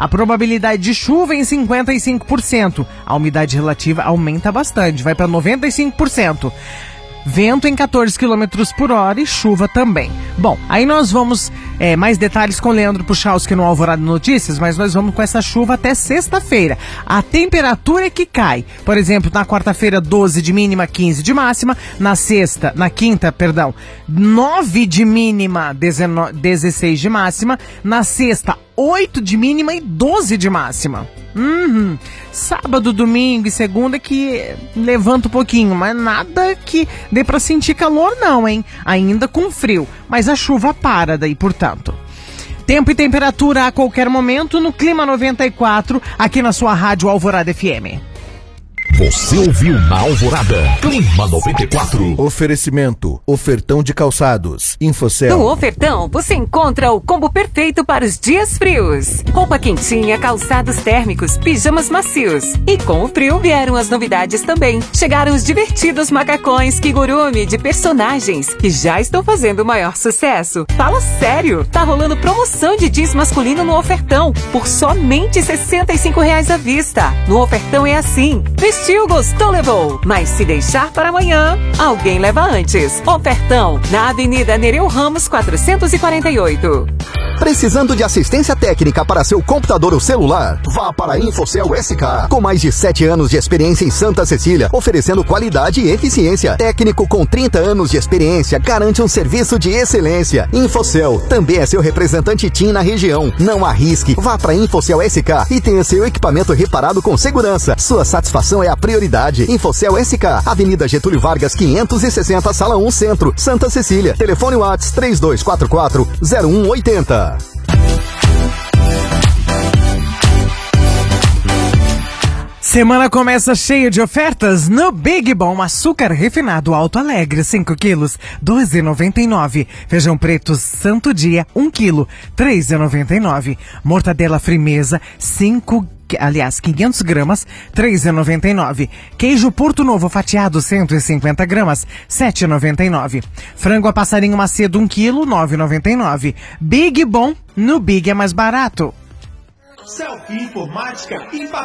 A probabilidade de chuva em 55%. A umidade relativa aumenta bastante, vai para 95%. Vento em 14 km por hora e chuva também. Bom, aí nós vamos, mais detalhes com o Leandro Puchalski no Alvorada Notícias, mas nós vamos com essa chuva até sexta-feira. A temperatura é que cai. Por exemplo, na quarta-feira, 12 de mínima, 15 de máxima. Na quinta, 9 de mínima, 16 de máxima. Na sexta, 8 de mínima e 12 de máxima. Sábado, domingo e segunda que levanta um pouquinho, mas nada que dê pra sentir calor não, hein? Ainda com frio, mas a chuva para daí, portanto. Tempo e temperatura a qualquer momento no Clima 94, aqui na sua rádio Alvorada FM. Você ouviu na Alvorada, Clima 94. Oferecimento, Ofertão de Calçados, Infocel. No Ofertão, você encontra o combo perfeito para os dias frios. Roupa quentinha, calçados térmicos, pijamas macios. E com o frio vieram as novidades também. Chegaram os divertidos macacões Kigurumi de personagens, que já estão fazendo o maior sucesso. Fala sério, tá rolando promoção de jeans masculino no Ofertão, por somente R$ 65,00 à vista. No Ofertão é assim, vestiu, gostou, levou. Mas se deixar para amanhã, alguém leva antes. Ofertão, na Avenida Nereu Ramos 448. Precisando de assistência técnica para seu computador ou celular? Vá para a Infocel SK. Com mais de 7 anos de experiência em Santa Cecília, oferecendo qualidade e eficiência. Técnico com 30 anos de experiência garante um serviço de excelência. Infocel também é seu representante TIM na região. Não arrisque. Vá para a Infocel SK e tenha seu equipamento reparado com segurança. Sua satisfação é a prioridade. Infocel SK, Avenida Getúlio Vargas 560, Sala 1 Centro, Santa Cecília. Telefone WhatsApp 3244-0180. Semana começa cheia de ofertas no Big Bom. Açúcar refinado Alto Alegre, 5 quilos, R$12,99. Feijão preto Santo Dia, 1 quilo, R$3,99. Mortadela Frimeza, 500 gramas, R$3,99. Queijo Porto Novo fatiado, 150 gramas, R$7,99. Frango a passarinho macedo, 1 quilo, R$9,99. Big Bom, no Big é mais barato. Selfie Informática e